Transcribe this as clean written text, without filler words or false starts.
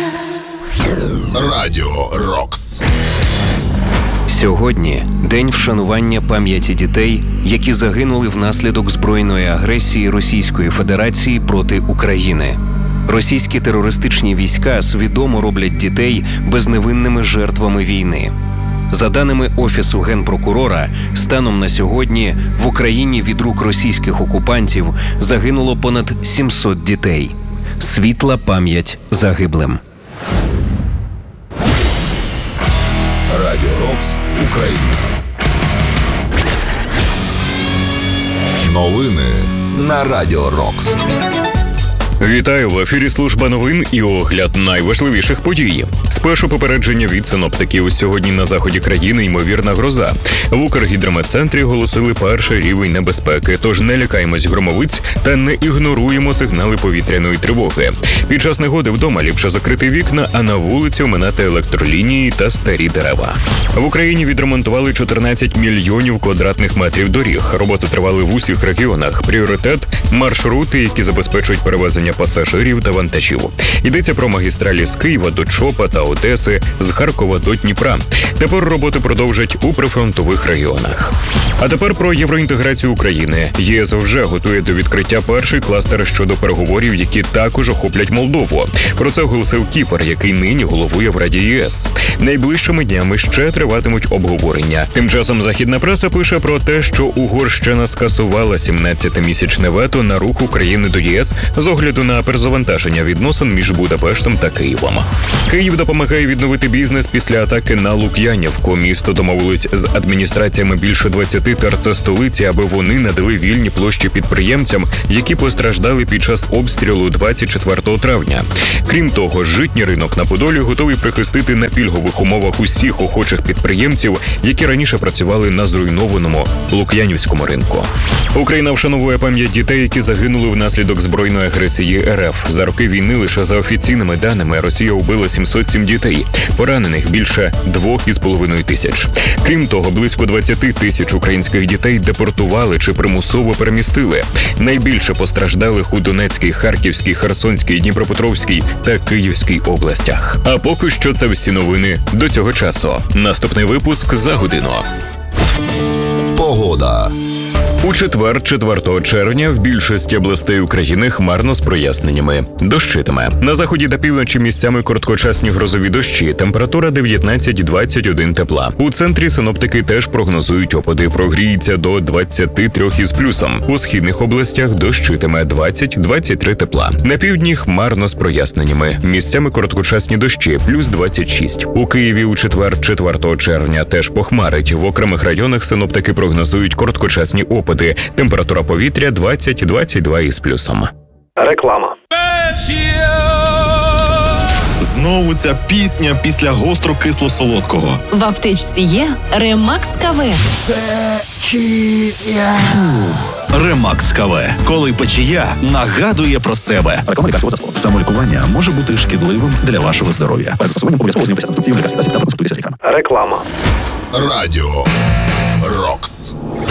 Радіо Рокс. Сьогодні день вшанування пам'яті дітей, які загинули внаслідок збройної агресії Російської Федерації проти України. Російські терористичні війська свідомо роблять дітей безневинними жертвами війни. За даними Офісу Генпрокурора, станом на сьогодні в Україні від рук російських окупантів загинуло понад 700 дітей. Світла пам'ять загиблим. Радіо Рокс, Україна. Новини на Радіо Рокс. Вітаю, в ефірі служба новин і огляд найважливіших подій. Спершу попередження від синоптиків. Сьогодні на заході країни ймовірна гроза. В Укргідрометцентрі оголосили перший рівень небезпеки, тож не лякаємось громовиць та не ігноруємо сигнали повітряної тривоги. Під час негоди вдома ліпше закрити вікна, а на вулиці оминати електролінії та старі дерева. В Україні відремонтували 14 мільйонів квадратних метрів доріг. Роботи тривали в усіх регіонах. Пріоритет – маршрути, які забезпечують перевезення пасажирів та вантажів. Йдеться про магістралі з Києва до Чопа та Одеси, з Харкова до Дніпра. Тепер роботи продовжать у прифронтових регіонах. А тепер про євроінтеграцію України. ЄС вже готує до відкриття перший кластер щодо переговорів, які також охоплять Молдову. Про це оголосив Кіпр, який нині головує в Раді ЄС. Найближчими днями ще триватимуть обговорення. Тим часом західна преса пише про те, що Угорщина скасувала 17-місячне вето на рух України до ЄС з огляду на перезавантаження відносин між Будапештом та Києвом. Київ допомагає відновити бізнес після атаки на Лук'янівку. Місто домовилось з адміністраціями більше 20 ТРЦ столиці, аби вони надали вільні площі підприємцям, які постраждали під час обстрілу 24 травня. Крім того, житній ринок на Подолі готовий прихистити на пільгових умовах усіх охочих підприємців, які раніше працювали на зруйнованому Лук'янівському ринку. Україна вшановує пам'ять дітей, які загинули внаслідок збройної агресії РФ. За роки війни лише за офіційними даними Росія вбила 707 дітей, поранених більше 2,5 тисяч. Крім того, близько 20 тисяч українських дітей депортували чи примусово перемістили. Найбільше постраждалих у Донецькій, Харківській, Херсонській, Дніпропетровській та Київській областях. А поки що це всі новини до цього часу. Наступний випуск за годину. Погода. У четвер, 4 червня, в більшості областей України хмарно з проясненнями. Дощитиме. На заході та півночі місцями короткочасні грозові дощі. Температура 19-21 тепла. У центрі синоптики теж прогнозують опади. Прогріється до 23 із плюсом. У східних областях дощитиме 20-23 тепла. На півдні хмарно з проясненнями. Місцями короткочасні дощі, плюс 26. У Києві у четвер, 4 червня, теж похмарить. В окремих районах синоптики прогнозують короткочасні опади. Температура повітря 20-22 із плюсом. Реклама. Знову ця пісня після гостро-кисло-солодкого. В аптечці є Ремакс КВ. Ремакс КВ. Коли печія нагадує про себе. Реклама лікарського засобу. Самолікування може бути шкідливим для вашого здоров'я. Перед застосуванням обов'язково ознайомитися з інструкцією лікарських засобів та консультуйтеся з лікарем. Реклама. Радіо Рокс.